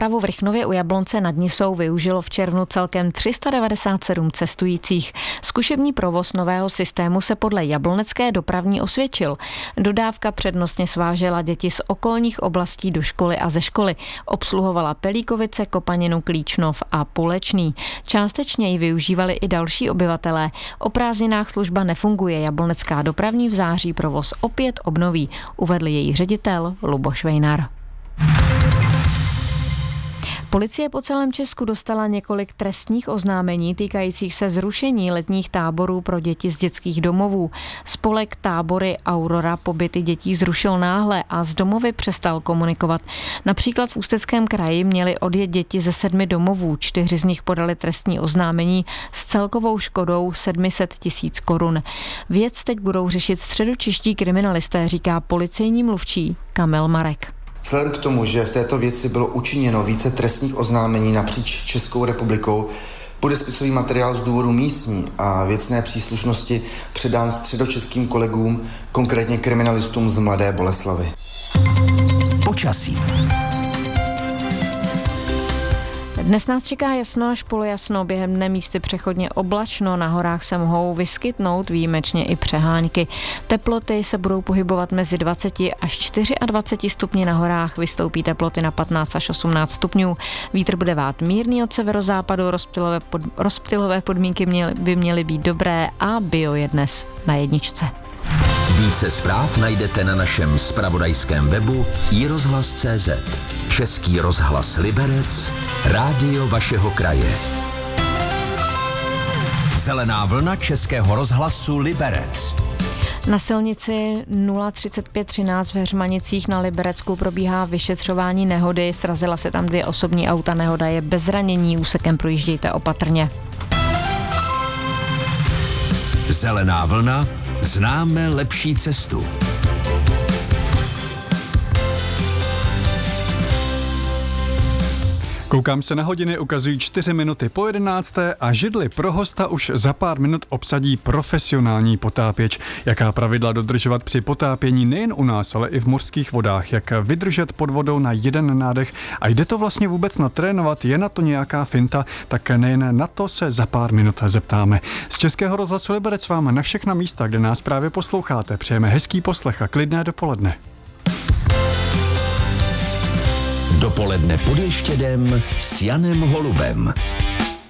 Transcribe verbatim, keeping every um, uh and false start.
přepravu v Rychnově u Jablonce nad Nisou využilo v červnu celkem tři sta devadesát sedm cestujících. Zkušební provoz nového systému se podle jablonecké dopravní osvědčil. Dodávka přednostně svážela děti z okolních oblastí do školy a ze školy. Obsluhovala Pelíkovice, Kopaninu, Klíčnov a Pulečný. Částečně ji využívali i další obyvatelé. O prázdninách služba nefunguje. Jablonecká dopravní v září provoz opět obnoví, uvedl její ředitel Luboš Vejnar. Policie po celém Česku dostala několik trestních oznámení týkajících se zrušení letních táborů pro děti z dětských domovů. Spolek Tábory Aurora pobyty dětí zrušil náhle a z domovy přestal komunikovat. Například v Ústeckém kraji měli odjet děti ze sedmi domovů, čtyři z nich podali trestní oznámení s celkovou škodou sedm set tisíc korun. Věc teď budou řešit středočeští kriminalisté, říká policejní mluvčí Kamil Marek. Vzhledem k tomu, že v této věci bylo učiněno více trestních oznámení napříč Českou republikou, bude spisový materiál z důvodu místní a věcné příslušnosti předán středočeským kolegům, konkrétně kriminalistům z Mladé Boleslavi. Počasí. Dnes nás čeká jasno až polojasno, během dne místy přechodně oblačno, na horách se mohou vyskytnout výjimečně i přehánky. Teploty se budou pohybovat mezi dvacet až dvacet čtyři stupni na horách, vystoupí teploty na patnáct až osmnáct stupňů. Vítr bude vát mírný od severozápadu, rozptylové, pod, rozptylové podmínky měly, by měly být dobré a bio je dnes na jedničce. Více zpráv najdete na našem zpravodajském webu i rozhlas tečka cé zet. Český rozhlas Liberec, rádio vašeho kraje. Zelená vlna Českého rozhlasu Liberec. Na silnici nula třicet pět třináct v Heřmanicích na Liberecku probíhá vyšetřování nehody. Srazila se tam dvě osobní auta, nehoda je bez zranění, úsekem projíždějte opatrně. Zelená vlna, známe lepší cestu. Koukám se na hodiny, ukazují čtyři minuty po jedenácté a židli pro hosta už za pár minut obsadí profesionální potápěč. Jaká pravidla dodržovat při potápění nejen u nás, ale i v mořských vodách, jak vydržet pod vodou na jeden nádech a jde to vlastně vůbec natrénovat, je na to nějaká finta, tak nejen na to se za pár minut zeptáme. Z Českého rozhlasu Liberec vám na všechna místa, kde nás právě posloucháte, přejeme hezký poslech a klidné dopoledne. Dopoledne pod Ještědem s Janem Holubem.